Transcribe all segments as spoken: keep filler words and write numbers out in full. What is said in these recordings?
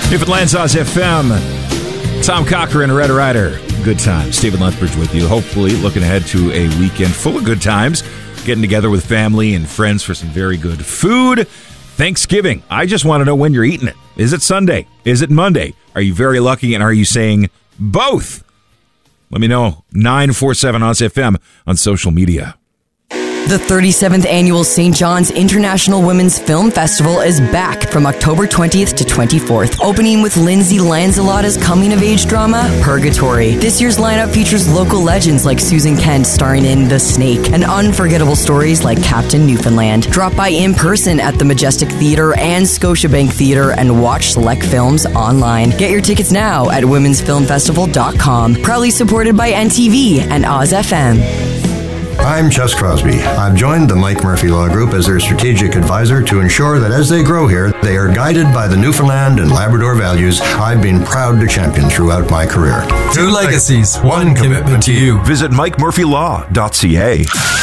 Newfoundland's Oz F M. Tom Cochran, Red Rider. Good times. Stephen Lethbridge with you. Hopefully looking ahead to a weekend full of good times. Getting together with family and friends for some very good food. Thanksgiving. I just want to know when you're eating it. Is it Sunday? Is it Monday? Are you very lucky, and are you saying both? Let me know. nine four seven Oz F M on social media. The thirty-seventh Annual Saint John's International Women's Film Festival is back from October twentieth to twenty-fourth, opening with Lindsay Lanzalotta's coming-of-age drama, Purgatory. This year's lineup features local legends like Susan Kent starring in The Snake, and unforgettable stories like Captain Newfoundland. Drop by in person at the Majestic Theatre and Scotiabank Theatre and watch select films online. Get your tickets now at womens film festival dot com. Proudly supported by N T V and Oz F M. I'm Chess Crosby. I've joined the Mike Murphy Law Group as their strategic advisor to ensure that as they grow here, they are guided by the Newfoundland and Labrador values I've been proud to champion throughout my career. Two legacies, one commitment to you. Visit mike murphy law dot c a.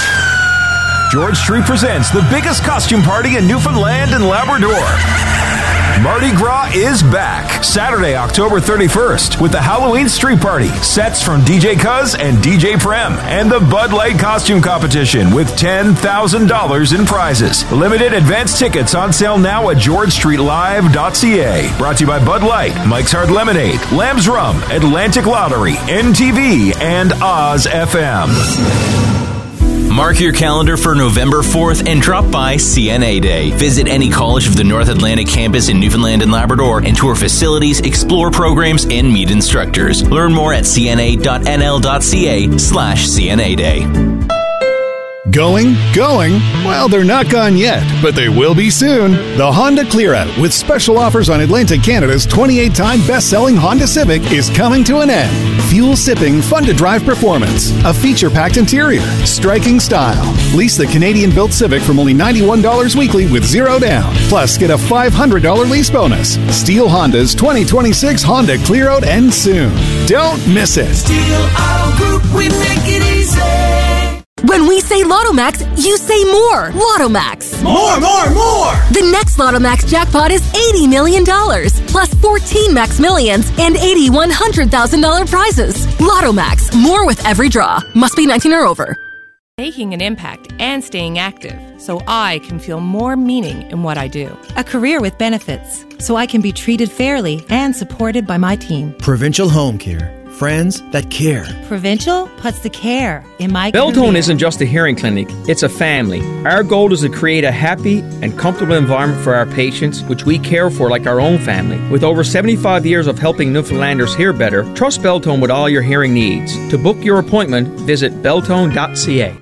George Street presents the biggest costume party in Newfoundland and Labrador. Mardi Gras is back Saturday, October thirty-first with the Halloween Street Party, sets from D J Cuz and D J Prem, and the Bud Light Costume Competition with ten thousand dollars in prizes. Limited advance tickets on sale now at george street live dot c a. Brought to you by Bud Light, Mike's Hard Lemonade, Lamb's Rum, Atlantic Lottery, N T V, and Oz F M. Mark your calendar for November fourth and drop by C N A Day. Visit any College of the North Atlantic campus in Newfoundland and Labrador and tour facilities, explore programs, and meet instructors. Learn more at c n a dot n l dot c a slash C N A Day. Going, going? Well, they're not gone yet, but they will be soon. The Honda Clear Out, with special offers on Atlantic Canada's twenty-eight time best-selling Honda Civic, is coming to an end. Fuel-sipping, fun-to-drive performance, a feature-packed interior, striking style. Lease the Canadian-built Civic from only ninety-one dollars weekly with zero down. Plus, get a five hundred dollars lease bonus. Steele Honda's twenty twenty-six Honda Clear Out ends soon. Don't miss it. Steele Auto Group, we make it easy. When we say Lotto Max, you say more. Lotto Max. More, more, more. The next Lotto Max jackpot is eighty million dollars, plus fourteen Max Millions and eighty one hundred thousand dollars prizes. Lotto Max. More with every draw. Must be nineteen or over. Making an impact and staying active so I can feel more meaning in what I do. A career with benefits so I can be treated fairly and supported by my team. Provincial Home Care. Friends that care. Provincial puts the care in my Beltone career. isn't just a hearing clinic, it's a family. Our goal is to create a happy and comfortable environment for our patients, which we care for like our own family. With over seventy-five years of helping Newfoundlanders hear better, trust Beltone with all your hearing needs. To book your appointment, visit beltone dot c a.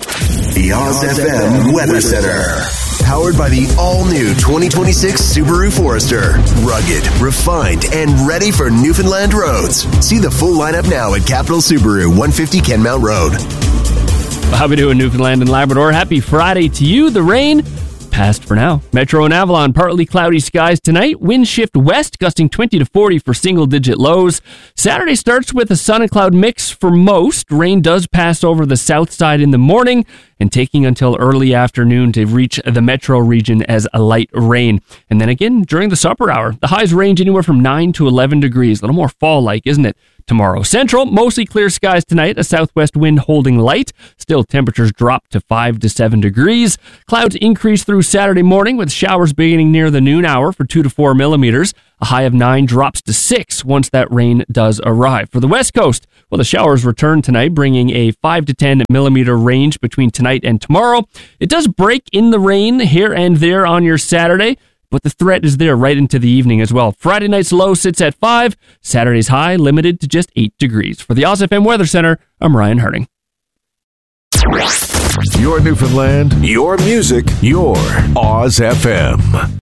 The Oz F M Weather Center. Powered by the all-new twenty twenty-six Subaru Forester. Rugged, refined, and ready for Newfoundland roads. See the full lineup now at Capital Subaru, one fifty Kenmount Road. Well, how we doing, Newfoundland and Labrador? Happy Friday to you. The rain passed for now. Metro and Avalon, partly cloudy skies tonight. Wind shift west, gusting twenty to forty for single-digit lows. Saturday starts with a sun and cloud mix for most. Rain does pass over the south side in the morning and taking until early afternoon to reach the metro region as a light rain. And then again, during the supper hour, the highs range anywhere from nine to eleven degrees. A little more fall-like, isn't it? Tomorrow, central, mostly clear skies tonight, a southwest wind holding light. Still, temperatures drop to five to seven degrees. Clouds increase through Saturday morning with showers beginning near the noon hour for two to four millimeters. A high of nine drops to six once that rain does arrive. For the west coast, well, the showers return tonight, bringing a five to ten millimeter range between tonight and tomorrow. It does break in the rain here and there on your Saturday, but the threat is there right into the evening as well. Friday night's low sits at five. Saturday's high limited to just eight degrees. For the Oz F M Weather Center, I'm Ryan Harding. Your Newfoundland, your music, your Oz F M.